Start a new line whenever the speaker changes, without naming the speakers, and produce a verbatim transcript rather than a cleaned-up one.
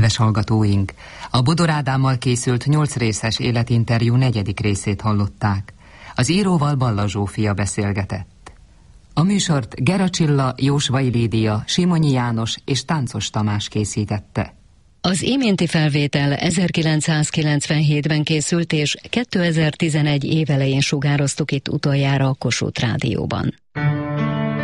Kedves hallgatóink! A Bodor Ádámmal készült nyolc részes életinterjú negyedik részét hallották. Az íróval Balla Zsófia beszélgetett. A műsort Gera Csilla, Jósvai Lídia, Simonyi János és Táncos Tamás készítette.
Az iménti felvétel ezerkilencszázkilencvenhétben készült, és kétezer-tizenegy évelején sugároztuk itt utoljára a Kossuth Rádióban.